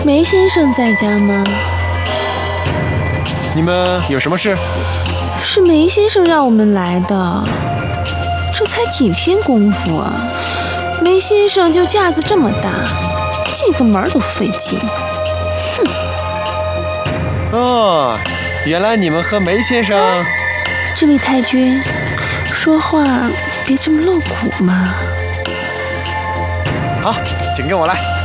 梅先生在家吗？ 你们有什么事？ 是梅先生让我们来的。这才几天功夫啊，梅先生就架子这么大，进个门都费劲。哼！ 哦，原来你们和梅先生…… 这位太君，说话别这么露骨嘛。 好，请跟我来。